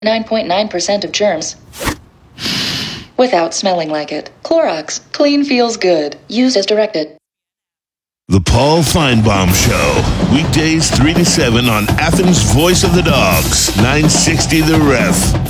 99.9% of germs without smelling like it. Clorox. Clean feels good. Use as directed. The Paul Feinbaum Show. Weekdays 3 to 7 on Athens' Voice of the Dogs. 960 The Ref.